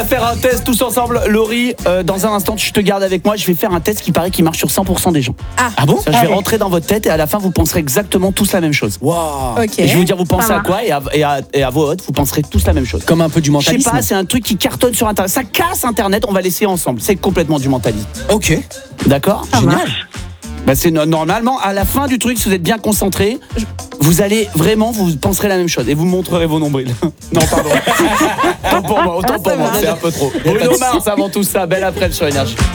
On va faire un test tous ensemble, Laurie. Dans un instant, je te garde avec moi. Je vais faire un test qui paraît qui marche sur 100% des gens. Ah bon? Ça, je vais rentrer dans votre tête et à la fin, vous penserez exactement tous la même chose. Wow. Et je vais vous dire, vous pensez à quoi et à voix haute, vous penserez tous la même chose. Comme un peu du Je mentalisme. sais pas, c'est un truc qui cartonne sur Internet. Ça casse Internet, on va l'essayer ensemble. C'est complètement du mentalisme. Ok. D'accord? Génial. Bah c'est normalement à la fin du truc, si vous êtes bien concentré, vous allez vraiment, vous penserez la même chose et vous montrerez vos nombrils. Non, pardon. Autant pour moi, c'est un peu trop. Bruno Mars avant tout ça, belle après-midi sur Énergie.